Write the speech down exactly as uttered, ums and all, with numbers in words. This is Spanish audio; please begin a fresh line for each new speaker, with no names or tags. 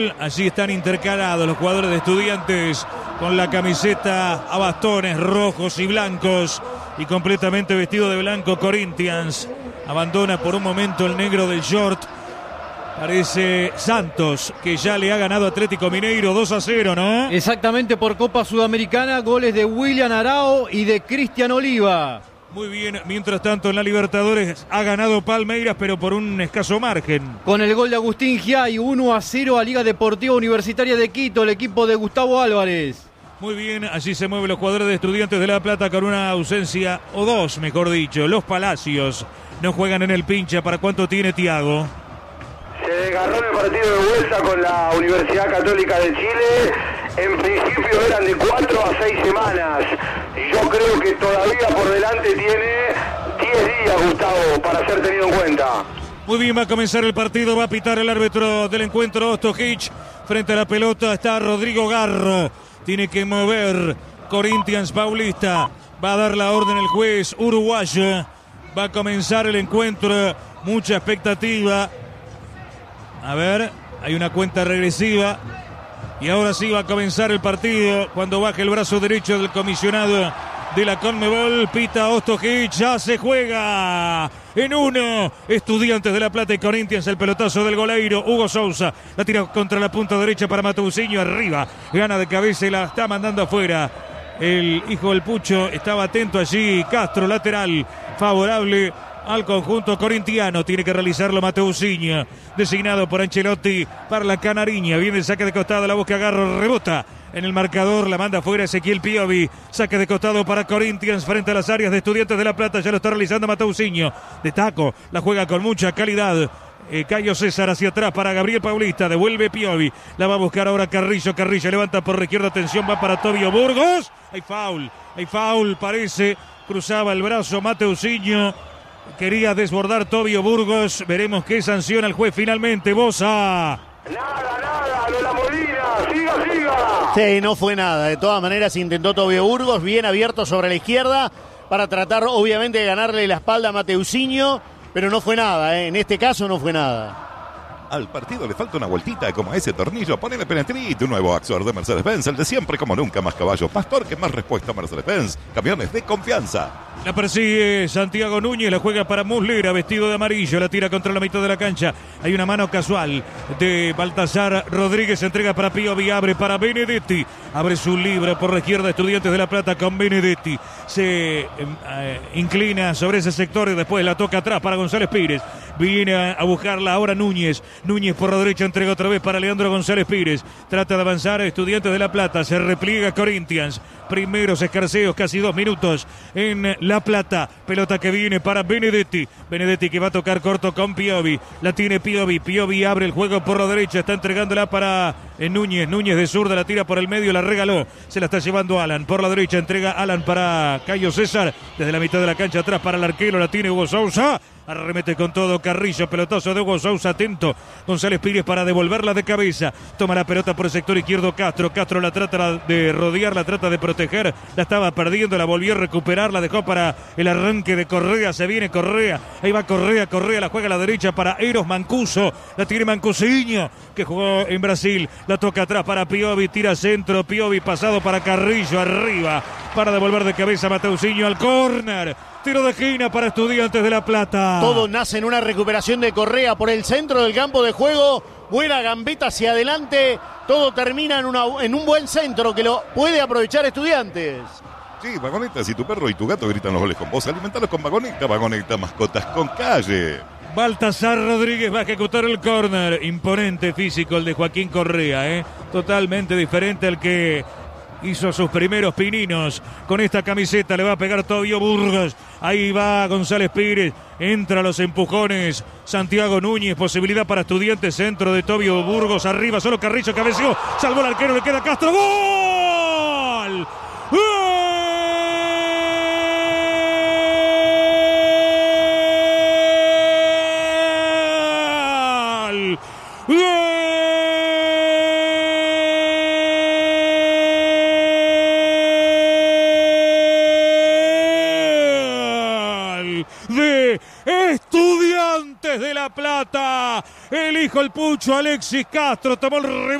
Allí están intercalados los jugadores de Estudiantes con la camiseta a bastones rojos y blancos y completamente vestido de blanco Corinthians. Abandona por un momento el negro del short. Parece Santos, que ya le ha ganado Atlético Mineiro dos a cero, ¿no?
Exactamente, por Copa Sudamericana, goles de William Arao y de Cristian Oliva.
Muy bien, mientras tanto en la Libertadores ha ganado Palmeiras, pero por un escaso margen.
Con el gol de Agustín Giai, uno a cero a Liga Deportiva Universitaria de Quito, el equipo de Gustavo Álvarez.
Muy bien, allí se mueven los jugadores de Estudiantes de La Plata con una ausencia, o dos mejor dicho. Los Palacios no juegan en el pincha. ¿Para cuánto tiene Thiago?
Se desgarró en el partido de vuelta con la Universidad Católica de Chile. En principio eran de cuatro a seis semanas. Yo creo que todavía por delante tiene diez días, Gustavo, para ser tenido en cuenta.
Muy bien, va a comenzar el partido, va a pitar el árbitro del encuentro, Ostojic. Frente a la pelota está Rodrigo Garro. Tiene que mover Corinthians Paulista. Va a dar la orden el juez uruguayo. Va a comenzar el encuentro. Mucha expectativa. A ver, hay una cuenta regresiva. Y ahora sí va a comenzar el partido cuando baje el brazo derecho del comisionado de la Conmebol. Pita Ostojic, ya se juega en uno. Estudiantes de La Plata y Corinthians, el pelotazo del goleiro Hugo Sousa. La tira contra la punta derecha para Mateuzinho, arriba. Gana de cabeza y la está mandando afuera. El hijo del Pucho estaba atento allí. Castro, lateral, favorable al conjunto corintiano. Tiene que realizarlo Mateuzinho, designado por Ancelotti para la Canariña. Viene el saque de costado, la busca Garro, rebota en el marcador, la manda afuera Ezequiel Piovi. Saque de costado para Corinthians frente a las áreas de Estudiantes de La Plata. Ya lo está realizando Mateuzinho. De taco, la juega con mucha calidad. Eh, Cayo César hacia atrás para Gabriel Paulista. Devuelve Piovi. La va a buscar ahora Carrillo. Carrillo levanta por la izquierda. Atención, va para Tobio Burgos. Hay foul. Hay foul, parece. Cruzaba el brazo Mateuzinho. Quería desbordar Tobio Burgos. Veremos qué sanciona el juez finalmente. Bosa.
Nada, nada, de la Molina. Siga, siga.
Sí, no fue nada. De todas maneras intentó Tobio Burgos, bien abierto sobre la izquierda, para tratar obviamente de ganarle la espalda a Mateuzinho, pero no fue nada, ¿eh? En este caso no fue nada.
Al partido le falta una vueltita como a ese tornillo. Ponele Penetrite, un nuevo Axor de Mercedes-Benz, el de siempre como nunca, más caballo, más torque, más respuesta Mercedes-Benz. Camiones de confianza.
La persigue Santiago Núñez, la juega para Muslera, vestido de amarillo, la tira contra la mitad de la cancha. Hay una mano casual de Baltasar Rodríguez, entrega para Piovi, abre para Benedetti. Abre su libro por la izquierda, Estudiantes de La Plata con Benedetti. Se eh, inclina sobre ese sector y después la toca atrás para González Pires. Viene a, a buscarla ahora Núñez. Núñez por la derecha, entrega otra vez para Leandro González Pires. Trata de avanzar a Estudiantes de La Plata. Se repliega Corinthians. Primeros escarceos, casi dos minutos en La Plata. Pelota que viene para Benedetti. Benedetti que va a tocar corto con Piovi. La tiene Piovi. Piovi abre el juego por la derecha. Está entregándola para eh, Núñez. Núñez de zurda la tira por el medio. La regaló. Se la está llevando Alan. Por la derecha entrega Alan para Cayo César. Desde la mitad de la cancha atrás para el arquero. La tiene Hugo Sousa. Arremete con todo Carrillo, pelotazo de Hugo Sousa, atento González Pires para devolverla de cabeza. Toma la pelota por el sector izquierdo Castro. Castro la trata de rodear, la trata de proteger. La estaba perdiendo, la volvió a recuperar, la dejó para el arranque de Correa. Se viene Correa, ahí va Correa, Correa la juega a la derecha para Eros Mancuso. La tiene Mancusiño, que jugó en Brasil. La toca atrás para Piovi, tira centro. Piovi pasado para Carrillo, arriba para devolver de cabeza Mateuzinho al córner. Tiro de esquina para Estudiantes de La Plata.
Todo nace en una recuperación de Correa por el centro del campo de juego. Buena gambeta hacia adelante. Todo termina en, una, en un buen centro que lo puede aprovechar Estudiantes.
Sí, Vagoneta, si tu perro y tu gato gritan los goles con vos, alimentalos con Vagoneta. Vagoneta, mascotas con calle.
Baltasar Rodríguez va a ejecutar el córner. Imponente físico el de Joaquín Correa, ¿eh? Totalmente diferente al que hizo sus primeros pininos con esta camiseta. Le va a pegar Tobio Burgos. Ahí va González Pires. Entra los empujones. Santiago Núñez. Posibilidad para Estudiantes. Centro de Tobio Burgos. Arriba solo Carrillo. Cabeció. Salvó el arquero. Le queda Castro. ¡Gol! ¡Gol! ¡Gol! De Estudiantes de La La Plata. El hijo el Pucho, Alexis Castro, tomó el rebote.